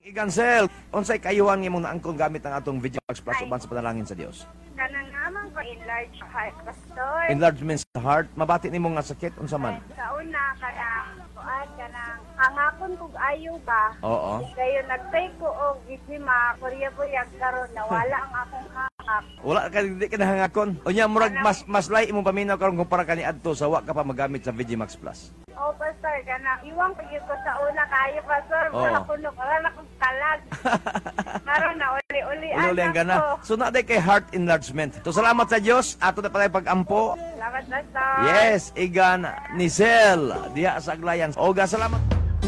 Igansel, unsay kayuhan nga mong naangkon gamit ang atong VigiMax Plus uban sa panalangin sa Dios? Kanang naman ko enlarge heart, pastor. Enlargement sa heart, mabati nimo nga sakit unsa man? Sa una, kanang hangakon kog ayo ba? Oo. Kayo nagtay ko og gizima, kurya-kurya karon nawala ang akong hangak. Wala ka di ka nahangakon. Unya murag mas lay imong paminaw karon kumpara kani adto sa wa ka pa magamit sa VigiMax Plus. Oh, pastor, kanang iwang pagyo ko sa una kayo, pastor. Oo. Wala ko wala akong kalag. Karon na uli-uli Uli ang gana. So na kay heart enlargement. So salamat sa Dios ato na pala pag-ampo. Salamat, pastor. Yes, igan ni Sel diha sa Aglayan. Oga salamat.